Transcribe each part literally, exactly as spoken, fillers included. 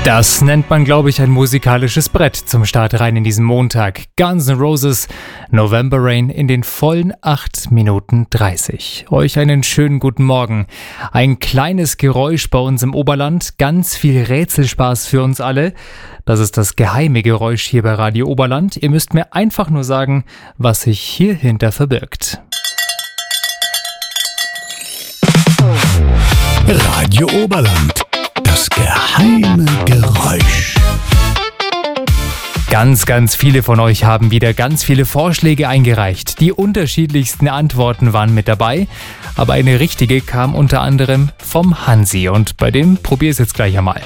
Das nennt man, glaube ich, ein musikalisches Brett zum Start rein in diesen Montag. Guns N' Roses, November Rain in den vollen acht Minuten dreißig. Euch einen schönen guten Morgen. Ein kleines Geräusch bei uns im Oberland, ganz viel Rätselspaß für uns alle. Das ist das geheime Geräusch hier bei Radio Oberland. Ihr müsst mir einfach nur sagen, was sich hierhinter verbirgt. Radio Oberland. Das geheime Geräusch. Ganz, ganz viele von euch haben wieder ganz viele Vorschläge eingereicht. Die unterschiedlichsten Antworten waren mit dabei, aber eine richtige kam unter anderem vom Hansi und bei dem probier es jetzt gleich einmal.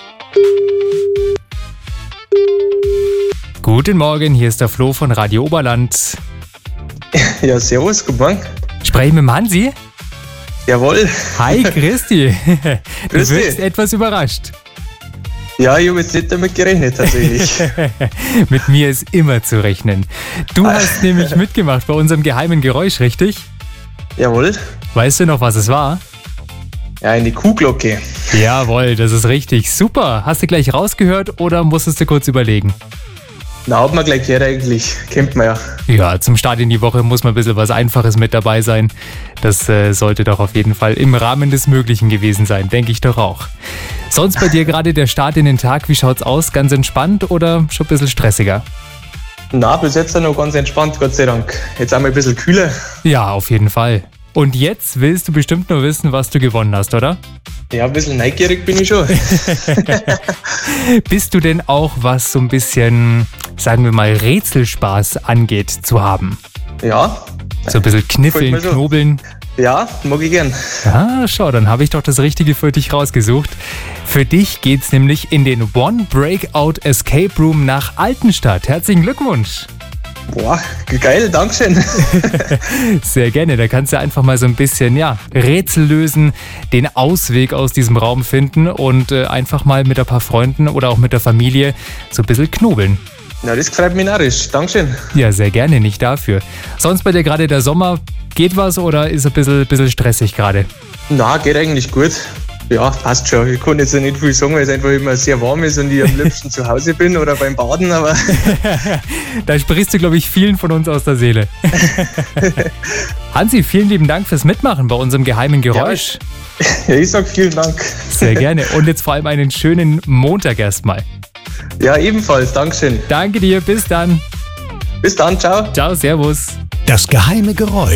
Guten Morgen, hier ist der Flo von Radio Oberland. Ja, servus, guten Morgen. Spreche ich mit dem Hansi? Jawohl. Hi, Christi. Du Grüß wirkst dich. etwas überrascht. Ja, ich habe jetzt nicht damit gerechnet, tatsächlich. Mit mir ist immer zu rechnen. Du hast nämlich mitgemacht bei unserem geheimen Geräusch, richtig? Jawohl. Weißt du noch, was es war? Ja, eine Kuhglocke. Jawohl, das ist richtig. Super. Hast du gleich rausgehört oder musstest du kurz überlegen? Na, hat man gleich gehört eigentlich. Kennt man ja. Ja, zum Start in die Woche muss mal ein bisschen was Einfaches mit dabei sein. Das äh, sollte doch auf jeden Fall im Rahmen des Möglichen gewesen sein, denke ich doch auch. Sonst bei dir gerade der Start in den Tag, wie schaut's aus? Ganz entspannt oder schon ein bisschen stressiger? Na, bis jetzt noch ganz entspannt, Gott sei Dank. Jetzt einmal ein bisschen kühler. Ja, auf jeden Fall. Und jetzt willst du bestimmt nur wissen, was du gewonnen hast, oder? Ja, ein bisschen neugierig bin ich schon. Bist du denn auch, was so ein bisschen, sagen wir mal, Rätselspaß angeht, zu haben? Ja. So ein bisschen kniffeln, mir schon. knobeln. Ja, mag ich gern. Ah, schau, dann habe ich doch das Richtige für dich rausgesucht. Für dich geht's nämlich in den One Breakout Escape Room nach Altenstadt. Herzlichen Glückwunsch! Boah, geil, Dankeschön. Sehr gerne, da kannst du einfach mal so ein bisschen, ja, Rätsel lösen, den Ausweg aus diesem Raum finden und äh, einfach mal mit ein paar Freunden oder auch mit der Familie so ein bisschen knobeln. Na, das freut mich narrisch. Dankeschön. Ja, sehr gerne, nicht dafür. Sonst bei dir gerade der Sommer, geht was oder ist ein bisschen, bisschen stressig gerade? Na, geht eigentlich gut. Ja, passt schon. Ich kann jetzt ja nicht viel sagen, weil es einfach immer sehr warm ist und ich am liebsten zu Hause bin oder beim Baden, aber... Da sprichst du, glaube ich, vielen von uns aus der Seele. Hansi, vielen lieben Dank fürs Mitmachen bei unserem geheimen Geräusch. Ja, ich sag vielen Dank. Sehr gerne. Und jetzt vor allem einen schönen Montag erstmal. Ja, ebenfalls. Dankeschön. Danke dir, bis dann. Bis dann, ciao. Ciao, servus. Das geheime Geräusch.